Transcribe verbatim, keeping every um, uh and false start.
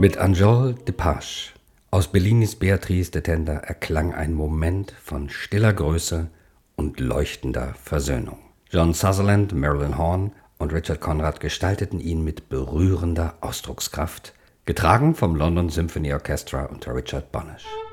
Mit Enjolras de Page aus Bellinis Beatrice de Tenda erklang ein Moment von stiller Größe und leuchtender Versöhnung. John Sutherland, Marilyn Horne und Richard Conrad gestalteten ihn mit berührender Ausdruckskraft, getragen vom London Symphony Orchestra unter Richard Bonnish.